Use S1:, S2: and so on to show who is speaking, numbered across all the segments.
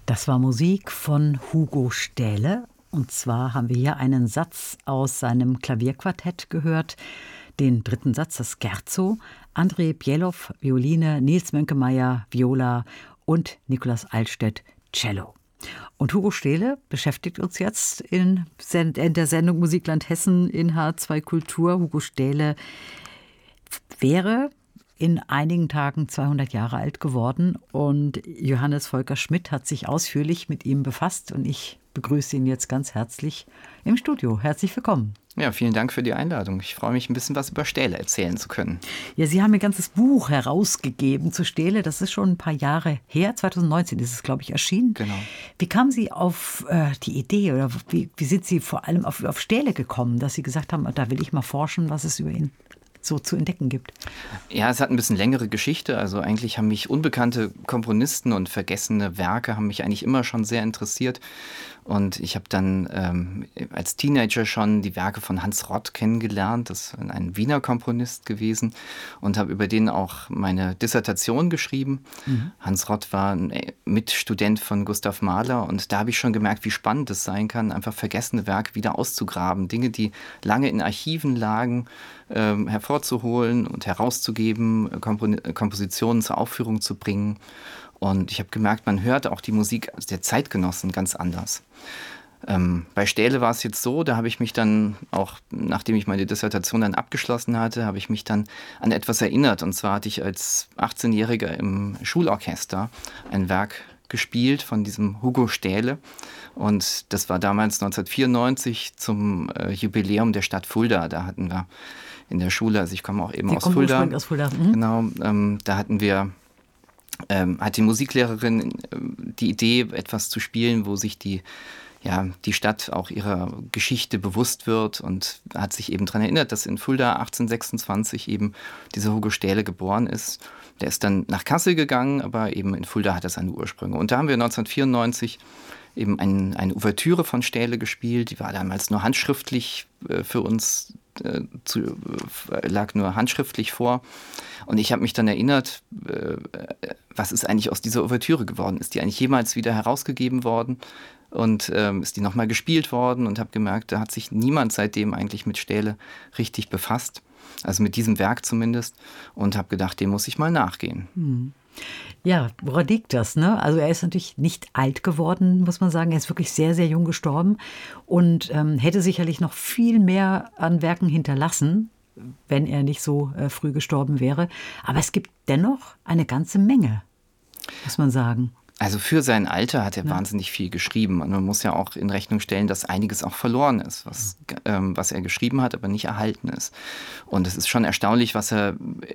S1: Das war Musik von Hugo Stähle. Und zwar haben wir hier einen Satz aus seinem Klavierquartett gehört. Den dritten Satz, das Scherzo. Andrei Bielow, Violine, Nils Mönkemeyer, Viola und Nikolaus Altstädt, Cello. Und Hugo Stähle beschäftigt uns jetzt in der Sendung Musikland Hessen in H2 Kultur. Hugo Stähle wäre in einigen Tagen 200 Jahre alt geworden und Johannes Volker Schmidt hat sich ausführlich mit ihm befasst und ich begrüße ihn jetzt ganz herzlich im Studio. Herzlich willkommen.
S2: Ja, vielen Dank für die Einladung. Ich freue mich, ein bisschen was über Stähle erzählen zu können.
S1: Ja, Sie haben ein ganzes Buch herausgegeben zu Stähle. Das ist schon ein paar Jahre her. 2019 ist es, glaube ich, erschienen.
S2: Genau.
S1: Wie kamen Sie auf die Idee oder wie sind Sie vor allem auf Stähle gekommen, dass Sie gesagt haben, da will ich mal forschen, was es über ihn so zu entdecken gibt?
S2: Ja, es hat ein bisschen längere Geschichte. Also eigentlich haben mich unbekannte Komponisten und vergessene Werke haben mich eigentlich immer schon sehr interessiert. Und ich habe dann als Teenager schon die Werke von Hans Rott kennengelernt. Das ist ein Wiener Komponist gewesen und habe über den auch meine Dissertation geschrieben. Mhm. Hans Rott war ein Mitstudent von Gustav Mahler und da habe ich schon gemerkt, wie spannend es sein kann, einfach vergessene Werke wieder auszugraben. Dinge, die lange in Archiven lagen, hervorzuholen und herauszugeben, Kompositionen zur Aufführung zu bringen. Und ich habe gemerkt, man hört auch die Musik der Zeitgenossen ganz anders. Bei Stähle war es jetzt so, da habe ich mich dann auch, nachdem ich meine Dissertation dann abgeschlossen hatte, habe ich mich dann an etwas erinnert. Und zwar hatte ich als 18-Jähriger im Schulorchester ein Werk gespielt von diesem Hugo Stähle. Und das war damals 1994 zum Jubiläum der Stadt Fulda. Da hatten wir in der Schule, also ich komme auch eben aus Fulda.
S1: Aus Fulda. Mhm.
S2: Genau, da hatten wir hat die Musiklehrerin die Idee, etwas zu spielen, wo sich die Stadt auch ihrer Geschichte bewusst wird und hat sich eben daran erinnert, dass in Fulda 1826 eben dieser Hugo Stähle geboren ist. Der ist dann nach Kassel gegangen, aber eben in Fulda hat er seine Ursprünge. Und da haben wir 1994 eben eine Ouvertüre von Stähle gespielt. Die war damals nur handschriftlich für uns, lag nur handschriftlich vor. Und ich habe mich dann erinnert, was ist eigentlich aus dieser Ouvertüre geworden? Ist die eigentlich jemals wieder herausgegeben worden? Und ist die nochmal gespielt worden? Und habe gemerkt, da hat sich niemand seitdem eigentlich mit Stähle richtig befasst. Also mit diesem Werk zumindest. Und habe gedacht, dem muss ich mal nachgehen.
S1: Hm. Ja, woran liegt das, ne? Also er ist natürlich nicht alt geworden, muss man sagen. Er ist wirklich sehr, sehr jung gestorben und hätte sicherlich noch viel mehr an Werken hinterlassen, wenn er nicht so früh gestorben wäre. Aber es gibt dennoch eine ganze Menge, muss man sagen.
S2: Also für sein Alter hat er wahnsinnig viel geschrieben. Und man muss ja auch in Rechnung stellen, dass einiges auch verloren ist, was er geschrieben hat, aber nicht erhalten ist. Und es ist schon erstaunlich, also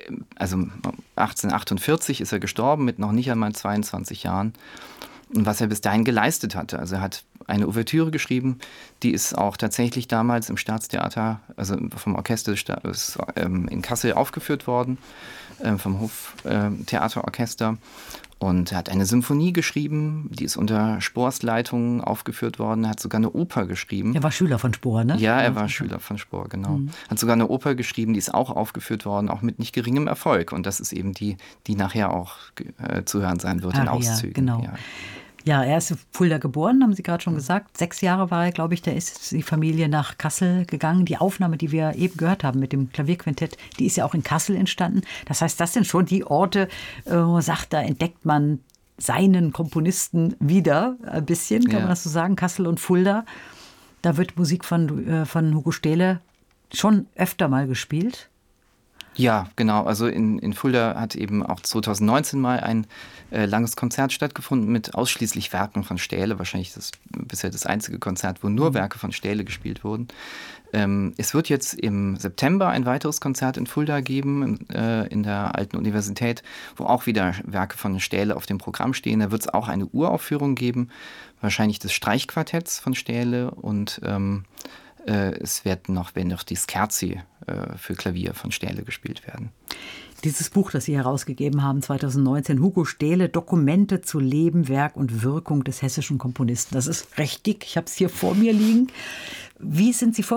S2: 1848 ist er gestorben mit noch nicht einmal 22 Jahren. Und was er bis dahin geleistet hatte. Also er hat eine Ouvertüre geschrieben, die ist auch tatsächlich damals im Staatstheater, also vom Orchester in Kassel aufgeführt worden, vom Hoftheaterorchester. Und er hat eine Symphonie geschrieben, die ist unter Spohrs Leitung aufgeführt worden. Er hat sogar eine Oper geschrieben.
S1: Er war Schüler von Spohr, ne?
S2: Ja, er war Schüler von Spohr, genau. Mhm. Hat sogar eine Oper geschrieben, die ist auch aufgeführt worden, auch mit nicht geringem Erfolg. Und das ist eben die nachher auch zu hören sein wird in Auszügen.
S1: Genau. Ja, er ist in Fulda geboren, haben Sie gerade schon gesagt. 6 Jahre war er, glaube ich, da ist die Familie nach Kassel gegangen. Die Aufnahme, die wir eben gehört haben mit dem Klavierquintett, die ist ja auch in Kassel entstanden. Das heißt, das sind schon die Orte, wo man sagt, da entdeckt man seinen Komponisten wieder ein bisschen, kann man das so sagen, Kassel und Fulda. Da wird Musik von Hugo Stähle schon öfter mal gespielt.
S2: Ja, genau. Also in Fulda hat eben auch 2019 mal ein langes Konzert stattgefunden mit ausschließlich Werken von Stähle. Wahrscheinlich bisher das einzige Konzert, wo nur Werke von Stähle gespielt wurden. Es wird jetzt im September ein weiteres Konzert in Fulda geben, in der Alten Universität, wo auch wieder Werke von Stähle auf dem Programm stehen. Da wird es auch eine Uraufführung geben, wahrscheinlich des Streichquartetts von Stähle und es werden noch die Scherzi für Klavier von Stähle gespielt werden.
S1: Dieses Buch, das Sie herausgegeben haben, 2019, Hugo Stähle, Dokumente zu Leben, Werk und Wirkung des hessischen Komponisten. Das ist recht dick, ich habe es hier vor mir liegen. Wie sind Sie vorgegangen?